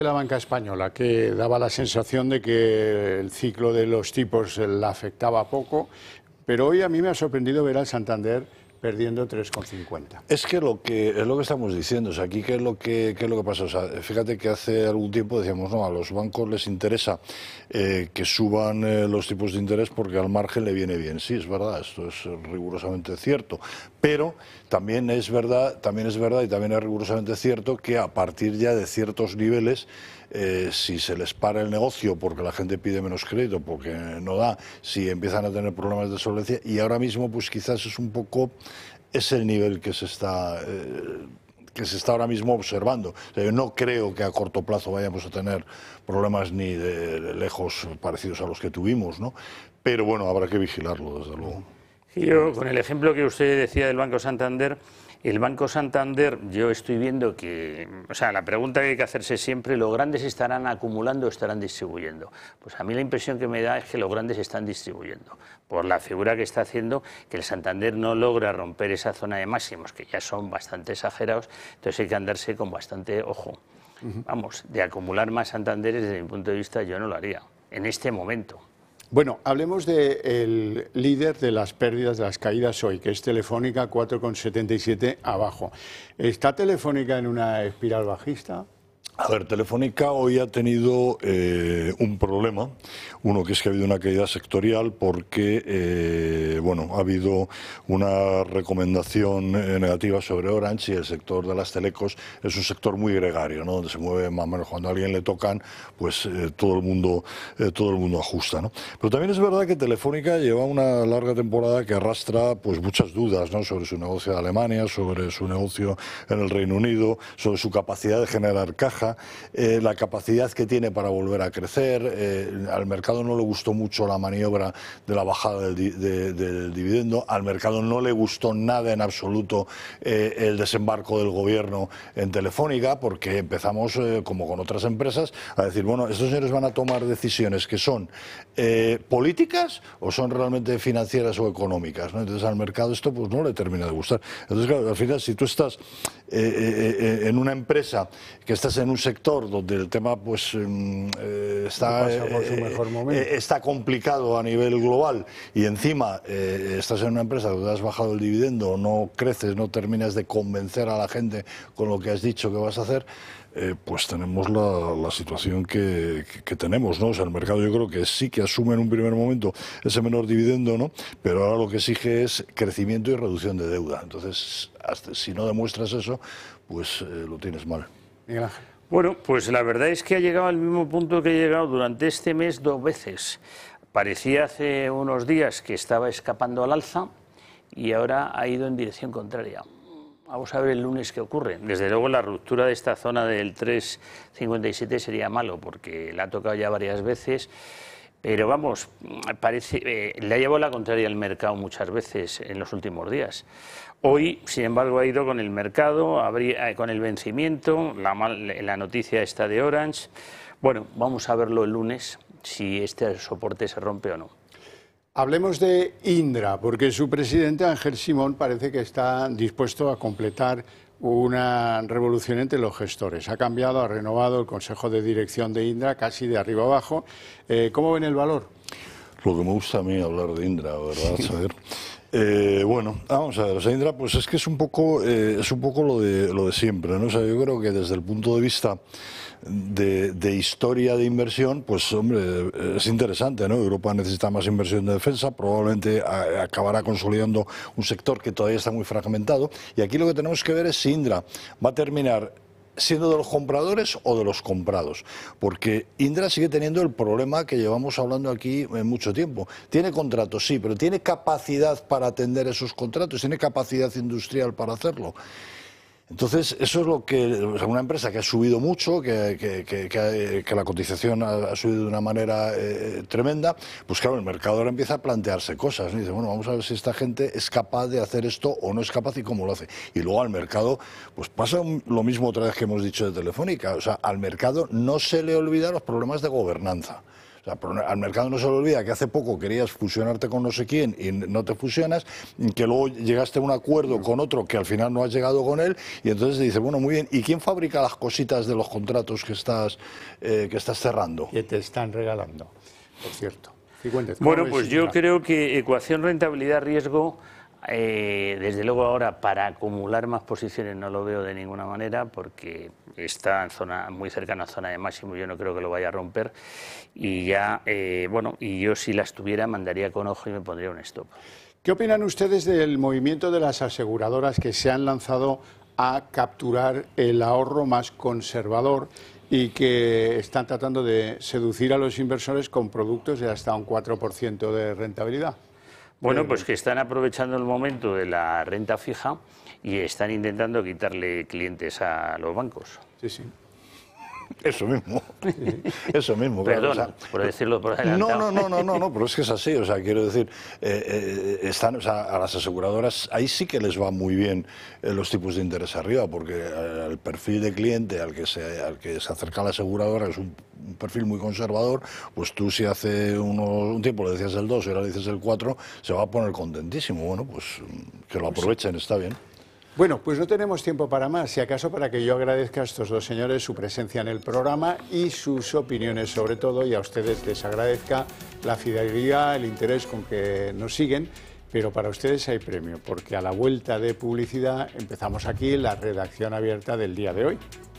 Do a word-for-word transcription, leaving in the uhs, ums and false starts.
La banca española, que daba la sensación de que el ciclo de los tipos la afectaba poco, pero hoy a mí me ha sorprendido ver al Santander perdiendo tres coma cincuenta. Es que lo que es lo que estamos diciendo, o sea, aquí qué es lo que qué es lo que pasa, o sea, fíjate que hace algún tiempo decíamos, no, a los bancos les interesa eh, que suban eh, los tipos de interés porque al margen le viene bien. Sí, es verdad, esto es rigurosamente cierto, pero también es verdad, también es verdad y también es rigurosamente cierto que a partir ya de ciertos niveles Eh, si se les para el negocio porque la gente pide menos crédito, porque no da, si empiezan a tener problemas de solvencia, y ahora mismo pues quizás es un poco ese el nivel que se está eh, que se está ahora mismo observando. O sea, yo no creo que a corto plazo vayamos a tener problemas ni de lejos parecidos a los que tuvimos, ¿no? Pero bueno, habrá que vigilarlo, desde luego. Yo, con el ejemplo que usted decía del Banco Santander, el Banco Santander, yo estoy viendo que, o sea, la pregunta que hay que hacerse siempre, ¿los grandes estarán acumulando o estarán distribuyendo? Pues a mí la impresión que me da es que los grandes están distribuyendo, por la figura que está haciendo, que el Santander no logra romper esa zona de máximos, que ya son bastante exagerados, entonces hay que andarse con bastante ojo. Uh-huh. Vamos, de acumular más Santanderes, desde mi punto de vista, yo no lo haría, en este momento. Bueno, hablemos del líder de las pérdidas, de las caídas hoy, que es Telefónica, cuatro coma setenta y siete abajo. ¿Está Telefónica en una espiral bajista? A ver, Telefónica hoy ha tenido eh, un problema, uno que es que ha habido una caída sectorial porque, eh, bueno, ha habido una recomendación negativa sobre Orange y el sector de las telecos es un sector muy gregario, ¿no? Donde se mueve más o menos cuando a alguien le tocan, pues eh, todo el mundo eh, todo el mundo ajusta, ¿no? Pero también es verdad que Telefónica lleva una larga temporada que arrastra pues muchas dudas, ¿no? Sobre su negocio de Alemania, sobre su negocio en el Reino Unido, sobre su capacidad de generar caja. Eh, la capacidad que tiene para volver a crecer. Eh, al mercado no le gustó mucho la maniobra de la bajada del, di de, del dividendo, al mercado no le gustó nada en absoluto eh, el desembarco del gobierno en Telefónica, porque empezamos, eh, como con otras empresas, a decir, bueno, estos señores van a tomar decisiones que son eh, políticas o son realmente financieras o económicas, ¿no? Entonces al mercado esto pues no le termina de gustar. Entonces, claro, al final, si tú estás eh, eh, en una empresa, que estás en un sector donde el tema pues eh, está, eh, está complicado a nivel global y encima eh, estás en una empresa donde has bajado el dividendo, no creces, no terminas de convencer a la gente con lo que has dicho que vas a hacer, eh, pues tenemos la, la situación que, que, que tenemos, ¿no? O sea, el mercado yo creo que sí que asume en un primer momento ese menor dividendo, ¿no? Pero ahora lo que exige es crecimiento y reducción de deuda. Entonces, hasta, si no demuestras eso, pues eh, lo tienes mal. Miguel Ángel. Bueno, pues la verdad es que ha llegado al mismo punto que ha llegado durante este mes dos veces. Parecía hace unos días que estaba escapando al alza y ahora ha ido en dirección contraria. Vamos a ver el lunes qué ocurre. Desde luego la ruptura de esta zona del tres coma cincuenta y siete sería malo porque la ha tocado ya varias veces. Pero vamos, parece, eh, le ha llevado la contraria al mercado muchas veces en los últimos días. Hoy, sin embargo, ha ido con el mercado, habría, con el vencimiento, la, la noticia está de Orange. Bueno, vamos a verlo el lunes, si este soporte se rompe o no. Hablemos de Indra, porque su presidente Ángel Simón parece que está dispuesto a completar una revolución entre los gestores. Ha cambiado, ha renovado el consejo de dirección de Indra casi de arriba abajo. Eh, ¿Cómo ven el valor? Lo que me gusta a mí hablar de Indra, ¿verdad? Saber. Eh, bueno, vamos a ver, o sea, Indra, pues es que es un poco, eh, es un poco lo de, lo de siempre, ¿no? O sea, yo creo que desde el punto de vista de, de historia de inversión, pues hombre, es interesante, ¿no? Europa necesita más inversión de defensa, probablemente a, acabará consolidando un sector que todavía está muy fragmentado, y aquí lo que tenemos que ver es si Indra va a terminar siendo de los compradores o de los comprados, porque Indra sigue teniendo el problema que llevamos hablando aquí en mucho tiempo. Tiene contratos, sí, pero ¿tiene capacidad para atender esos contratos? ¿Tiene capacidad industrial para hacerlo? Entonces, eso es lo que, o sea, una empresa que ha subido mucho, que, que, que, que, que la cotización ha, ha subido de una manera eh, tremenda, pues claro, el mercado ahora empieza a plantearse cosas, ¿no? Y dice, bueno, vamos a ver si esta gente es capaz de hacer esto o no es capaz y cómo lo hace. Y luego al mercado, pues pasa lo mismo otra vez que hemos dicho de Telefónica, o sea, al mercado no se le olvidan los problemas de gobernanza. O sea, pero al mercado no se le olvida que hace poco querías fusionarte con no sé quién y no te fusionas, que luego llegaste a un acuerdo con otro que al final no has llegado con él, y entonces te dice, bueno, muy bien, ¿y quién fabrica las cositas de los contratos que estás, eh, que estás cerrando? Que te están regalando, por cierto. Cifuentes, bueno, pues yo creo que ecuación rentabilidad-riesgo, eh, desde luego ahora para acumular más posiciones no lo veo de ninguna manera, porque está en zona muy cercana a zona de máximo, yo no creo que lo vaya a romper, y ya, eh, bueno, y yo si las tuviera mandaría con ojo y me pondría un stop. ¿Qué opinan ustedes del movimiento de las aseguradoras que se han lanzado a capturar el ahorro más conservador y que están tratando de seducir a los inversores con productos de hasta un cuatro por ciento de rentabilidad? Bueno, pues que están aprovechando el momento de la renta fija y están intentando quitarle clientes a los bancos. Sí, sí. Eso mismo, eso mismo. Perdón, claro, o sea, por decirlo por adelantado. No, no, no, no, no, no, pero es que es así, o sea, quiero decir, eh, eh, están, o sea, a las aseguradoras ahí sí que les va muy bien eh, los tipos de interés arriba, porque eh, el perfil de cliente al que se, al que se acerca la aseguradora es un, un perfil muy conservador, pues tú si hace uno, un tiempo le decías el dos y ahora le dices el cuatro, se va a poner contentísimo. Bueno, pues que lo aprovechen, está bien. Bueno, pues no tenemos tiempo para más, si acaso para que yo agradezca a estos dos señores su presencia en el programa y sus opiniones sobre todo, y a ustedes les agradezca la fidelidad, el interés con que nos siguen, pero para ustedes hay premio, porque a la vuelta de publicidad empezamos aquí la redacción abierta del día de hoy.